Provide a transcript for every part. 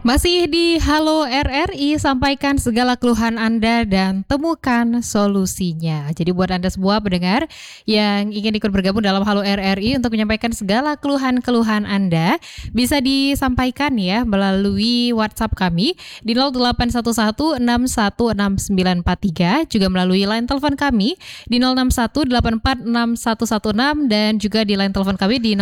Masih di Halo RRI, sampaikan segala keluhan Anda dan temukan solusinya. Jadi buat Anda semua pendengar yang ingin ikut bergabung dalam Halo RRI untuk menyampaikan segala keluhan-keluhan Anda, bisa disampaikan ya melalui WhatsApp kami di 0811616943, juga melalui line telepon kami di 0618461116 dan juga di line telepon kami di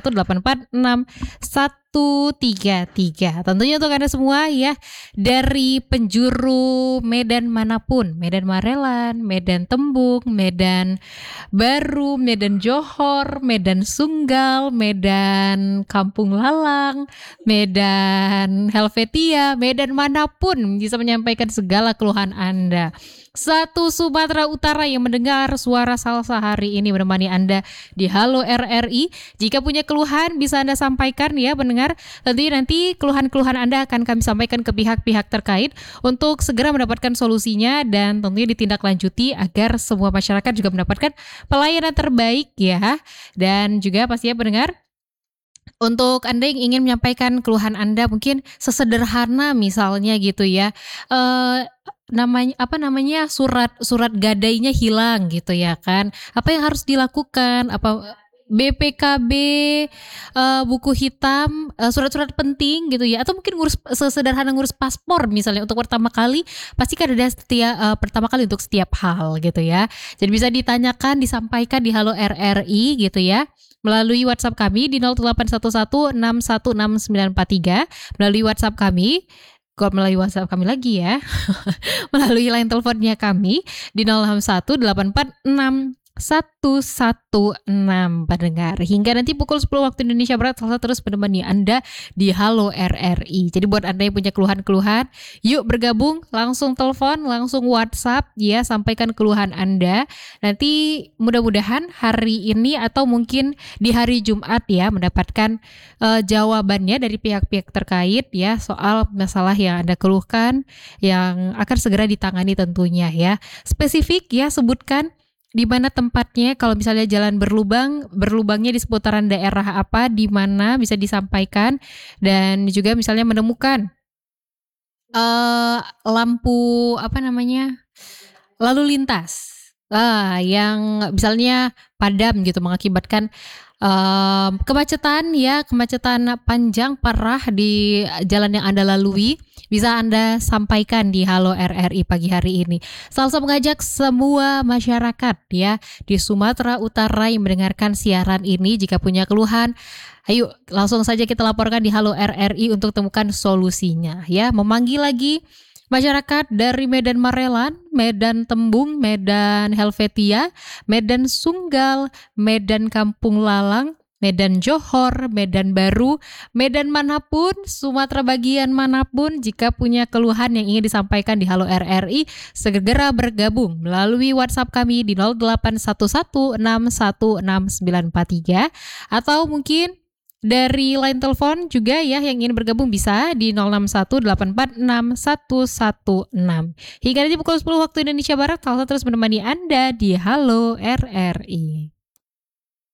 0618461133. Tentunya untuk Anda semua ya, dari penjuru Medan manapun, Medan Marelan, Medan Tembung, Medan Baru, Medan Johor, Medan Sunggal, Medan Kampung Lalang, Medan Helvetia, Medan manapun bisa menyampaikan segala keluhan Anda. Satu Sumatera Utara yang mendengar suara Salsa hari ini menemani Anda di Halo RRI. Jika punya keluhan bisa Anda sampaikan ya pendengar. Tentunya nanti keluhan-keluhan Anda akan kami sampaikan ke pihak-pihak terkait untuk segera mendapatkan solusinya dan tentunya ditindaklanjuti agar semua masyarakat juga mendapatkan pelayanan terbaik ya. Dan juga pastinya pendengar, untuk Anda yang ingin menyampaikan keluhan Anda mungkin sesederhana misalnya gitu ya, surat gadainya hilang gitu ya kan. Apa yang harus dilakukan? Apa BPKB, buku hitam, surat-surat penting gitu ya, atau mungkin sesederhana ngurus paspor misalnya untuk pertama kali, pasti kan ada pertama kali untuk setiap hal gitu ya. Jadi bisa ditanyakan, disampaikan di Halo RRI gitu ya, melalui WhatsApp kami di 0811616943, melalui WhatsApp kami, kok melalui WhatsApp kami lagi ya, melalui line teleponnya kami di 0618461116 pendengar. Hingga nanti pukul 10 waktu Indonesia Barat, Salsa terus menemani Anda di Halo RRI. Jadi buat Anda yang punya keluhan-keluhan, yuk bergabung, langsung telepon, langsung WhatsApp ya, sampaikan keluhan Anda. Nanti mudah-mudahan hari ini atau mungkin di hari Jumat ya mendapatkan jawabannya dari pihak-pihak terkait ya soal masalah yang Anda keluhkan, yang akan segera ditangani tentunya ya. Spesifik ya, sebutkan di mana tempatnya, kalau misalnya jalan berlubangnya di seputaran daerah apa, di mana bisa disampaikan, dan juga misalnya menemukan lampu lalu lintas yang misalnya padam gitu, mengakibatkan kemacetan panjang parah di jalan yang Anda lalui, bisa Anda sampaikan di Halo RRI pagi hari ini. Salsa mengajak semua masyarakat ya di Sumatera Utara yang mendengarkan siaran ini, jika punya keluhan, ayo langsung saja kita laporkan di Halo RRI untuk temukan solusinya ya. Memanggil lagi masyarakat dari Medan Marelan, Medan Tembung, Medan Helvetia, Medan Sunggal, Medan Kampung Lalang, Medan Johor, Medan Baru, Medan manapun, Sumatera bagian manapun, jika punya keluhan yang ingin disampaikan di Halo RRI, segera bergabung melalui WhatsApp kami di 0811616943, atau mungkin dari line telepon juga ya yang ingin bergabung bisa di 0618461116. Hingga nanti pukul 10 waktu Indonesia Barat, Salsa terus menemani Anda di Halo RRI.